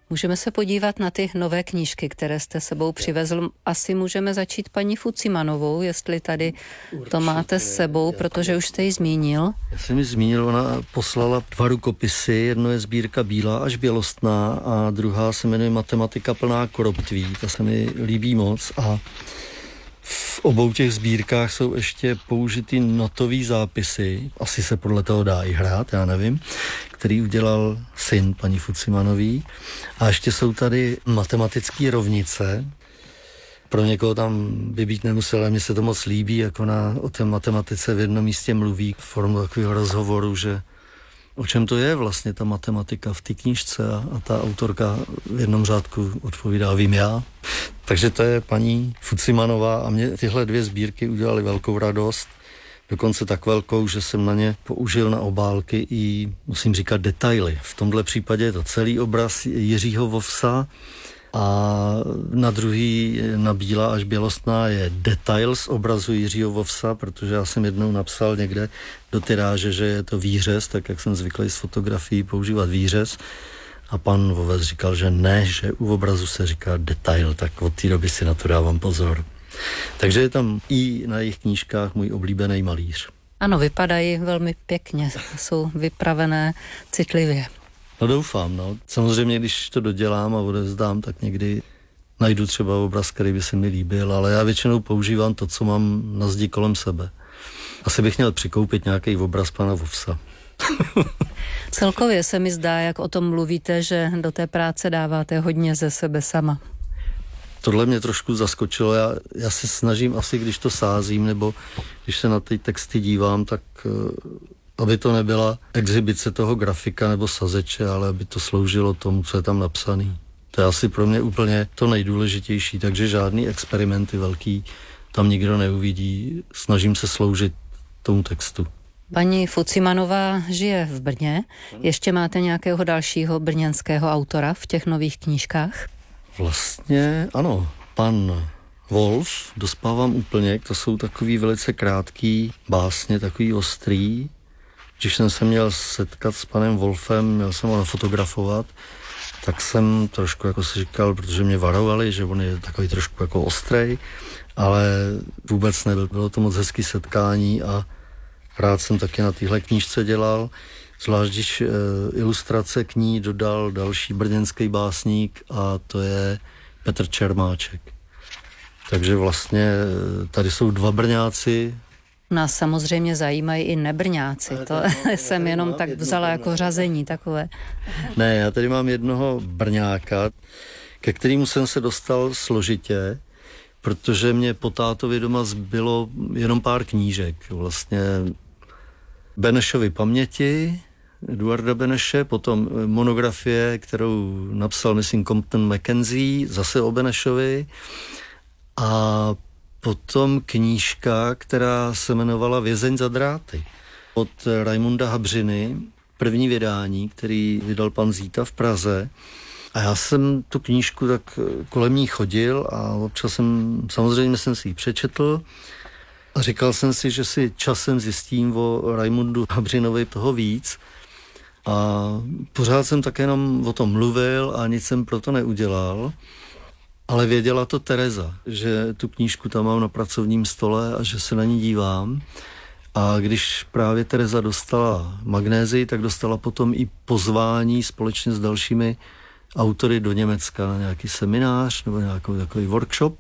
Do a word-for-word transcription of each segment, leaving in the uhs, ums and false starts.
Můžeme se podívat na ty nové knížky, které jste sebou přivezl. Asi můžeme začít paní Fucimanovou, jestli tady určitě to máte s sebou, protože už jste ji zmínil. Já jsem ji zmínil, ona poslala dva rukopisy, jedno je sbírka Bílá až bělostná a druhá se jmenuje Matematika plná koroptví, ta se mi líbí moc a v obou těch sbírkách jsou ještě použity notový zápisy, asi se podle toho dá i hrát, já nevím, který udělal syn paní Fucimanový. A ještě jsou tady matematické rovnice. Pro někoho tam by být nemusel, ale mně se to moc líbí, jak ona o té matematice v jednom místě mluví v formu takového rozhovoru, že o čem to je vlastně ta matematika v té knížce a, a ta autorka v jednom řádku odpovídá, vím já. Takže to je paní Fucimanová a mě tyhle dvě sbírky udělaly velkou radost. Dokonce tak velkou, že jsem na ně použil na obálky i, musím říkat, detaily. V tomhle případě je to celý obraz Jiřího Vovsa a na druhý, na Bílá až bělostná, je detail z obrazu Jiřího Vovsa, protože já jsem jednou napsal někde do tiráže, že je to výřez, tak jak jsem zvyklý z fotografií používat výřez. A pan Vovec říkal, že ne, že u obrazu se říká detail, tak od té doby si na to dávám pozor. Takže je tam i na jejich knížkách můj oblíbený malíř. Ano, vypadají velmi pěkně, jsou vypravené citlivě. No doufám, no. Samozřejmě, když to dodělám a odevzdám, tak někdy najdu třeba obraz, který by se mi líbil, ale já většinou používám to, co mám na zdi kolem sebe. Asi bych měl přikoupit nějaký obraz pana Vovsa. Celkově se mi zdá, jak o tom mluvíte, že do té práce dáváte hodně ze sebe sama. Tohle mě trošku zaskočilo. Já, já se snažím asi, když to sázím, nebo když se na ty texty dívám, tak aby to nebyla exhibice toho grafika nebo sazeče, ale aby to sloužilo tomu, co je tam napsaný. To je asi pro mě úplně to nejdůležitější, takže žádný experimenty velký tam nikdo neuvidí. Snažím se sloužit tomu textu. Paní Fucimanová žije v Brně. Ještě máte nějakého dalšího brněnského autora v těch nových knížkách? Vlastně ano. Pan Wolf, Dospávám úplně, to jsou takový velice krátký básně, takový ostrý. Když jsem se měl setkat s panem Wolfem, měl jsem ho nafotografovat, tak jsem trošku jako si říkal, protože mě varovali, že on je takový trošku jako ostrej, ale vůbec nebyl. Bylo to moc hezký setkání a rád jsem taky na téhle knížce dělal, zvlášť když e, ilustrace k ní dodal další brněnský básník a to je Petr Čermáček. Takže vlastně tady jsou dva Brňáci. Nás samozřejmě zajímají i nebrňáci, to jsem jenom tak vzala jako řazení takové. Ne, já tady mám jednoho Brňáka, ke kterému jsem se dostal složitě, protože mě po tátovi doma zbylo jenom pár knížek. Vlastně Benešovy paměti, Eduarda Beneše, potom monografie, kterou napsal, myslím, Compton Mackenzie, zase o Benešovi, a potom knížka, která se jmenovala Vězeň za dráty od Raimunda Habřiny, první vydání, který vydal pan Zíta v Praze. A já jsem tu knížku tak kolem ní chodil a občas jsem, samozřejmě jsem si ji přečetl a říkal jsem si, že si časem zjistím o Raimundu Habřinovi toho víc. A pořád jsem tak jenom o tom mluvil a nic jsem pro to neudělal. Ale věděla to Tereza, že tu knížku tam mám na pracovním stole a že se na ní dívám. A když právě Tereza dostala magnézii, tak dostala potom i pozvání společně s dalšími autory do Německa na nějaký seminář nebo nějaký takový workshop.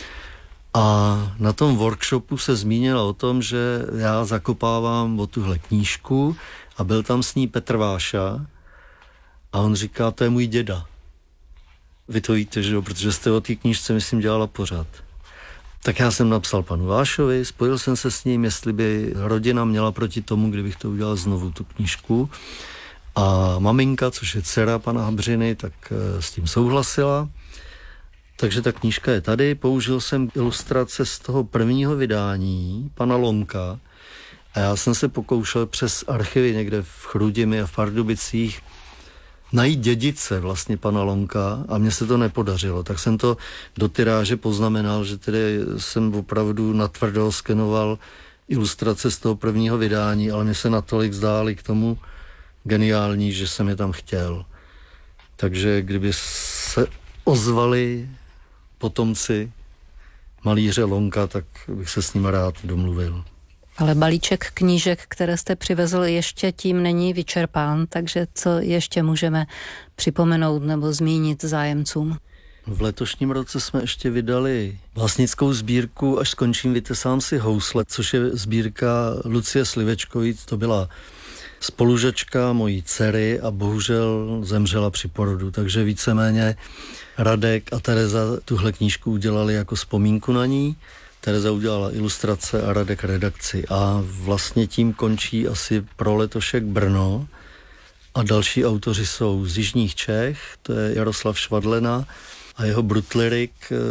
A na tom workshopu se zmínila o tom, že já zakopávám o tuhle knížku a byl tam s ní Petr Váša a on říká, to je můj děda. Vy to víte, že jo, protože jste o té knížce, myslím, dělala pořád. Tak já jsem napsal panu Vášovi, spojil jsem se s ním, jestli by rodina měla proti tomu, kdybych to udělal znovu, tu knížku. A maminka, což je dcera pana Habřiny, tak s tím souhlasila. Takže ta knížka je tady. Použil jsem ilustrace z toho prvního vydání, pana Lonka. A já jsem se pokoušel přes archivy někde v Chrudimi a v Pardubicích najít dědice vlastně pana Lonka a mně se to nepodařilo. Tak jsem to do tiráže poznamenal, že tedy jsem opravdu natvrdo skenoval ilustrace z toho prvního vydání, ale mě se natolik zdály k tomu geniální, že jsem je tam chtěl. Takže kdyby se ozvali potomci malíře Lonka, tak bych se s ním rád domluvil. Ale balíček knížek, které jste přivezl, ještě tím není vyčerpán, takže co ještě můžeme připomenout nebo zmínit zájemcům? V letošním roce jsme ještě vydali vlastnickou sbírku Až skončím, vytesám si housle, což je sbírka Lucie Slivečkový. To byla spolužačka mojí dcery a bohužel zemřela při porodu, takže víceméně Radek a Tereza tuhle knížku udělali jako vzpomínku na ní. Tereza udělala ilustrace a Radek redakci a vlastně tím končí asi pro letošek Brno a další autoři jsou z jižních Čech, to je Jaroslav Švadlena a jeho Brutlirik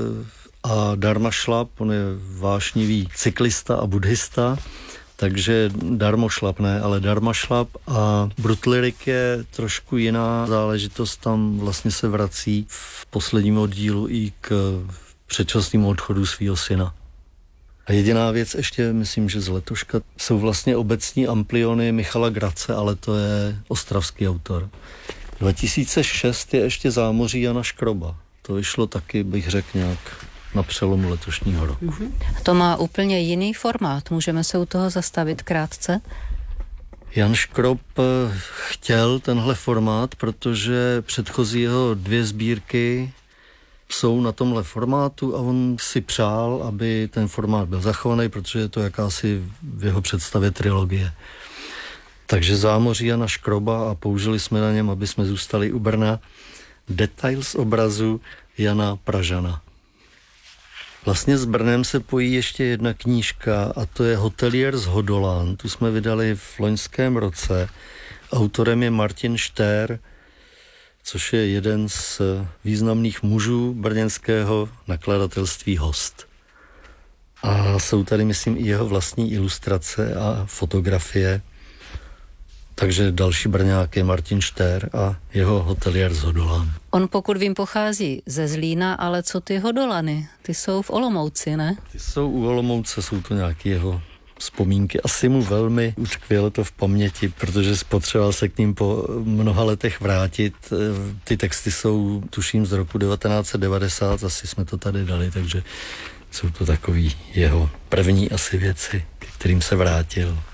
a Darmašlap, on je vášnivý cyklista a buddhista, takže Darmošlap ne, ale Darmašlap a Brutlirik je trošku jiná záležitost, tam vlastně se vrací v posledním oddílu i k předčasnému odchodu svého syna. A jediná věc ještě, myslím, že z letoška, jsou vlastně obecní ampliony Michala Grace, ale to je ostravský autor. dva tisíce šest je ještě Zámoří Jana Škroba. To vyšlo taky, bych řekl, nějak na přelomu letošního roku. Mm-hmm. To má úplně jiný formát. Můžeme se u toho zastavit krátce? Jan Škrob chtěl tenhle formát, protože předchozí jeho dvě sbírky jsou na tomhle formátu a on si přál, aby ten formát byl zachovaný, protože je to jakási v jeho představě trilogie. Takže Zámoří Jana Škroba a použili jsme na něm, aby jsme zůstali u Brna, detail z obrazu Jana Pražana. Vlastně s Brnem se pojí ještě jedna knížka a to je Hotelier z Hodolán. Tu jsme vydali v loňském roce. Autorem je Martin Štér, což je jeden z významných mužů brněnského nakladatelství Host. A jsou tady, myslím, i jeho vlastní ilustrace a fotografie. Takže další Brňák je Martin Štér a jeho Hotelier z Hodolán. On, pokud vím, pochází ze Zlína, ale co ty Hodolany? Ty jsou v Olomouci, ne? Ty jsou u Olomouce, jsou to nějaké jeho vzpomínky. Asi mu velmi utkvělo to v paměti, protože spotřeboval se k ním po mnoha letech vrátit. Ty texty jsou, tuším, z roku devatenáct set devadesát, asi jsme to tady dali, takže jsou to takový jeho první asi věci, k kterým se vrátil.